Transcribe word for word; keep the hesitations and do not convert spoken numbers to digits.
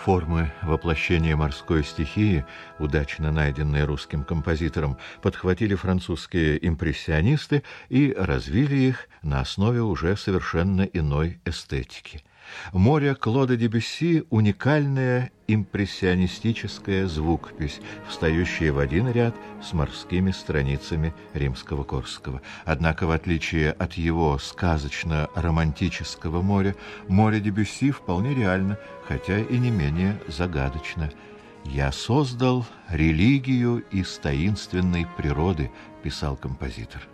Формы воплощения морской стихии, удачно найденные русским композитором, подхватили французские импрессионисты и развили их на основе уже совершенно иной эстетики. «Море» Клода Дебюсси — уникальная импрессионистическая звукопись, встающая в один ряд с морскими страницами Римского-Корсакова. Однако, в отличие от его сказочно-романтического «Моря», «Море» Дебюсси вполне реально, хотя и не менее загадочно. «Я создал религию из таинственной природы», — писал композитор.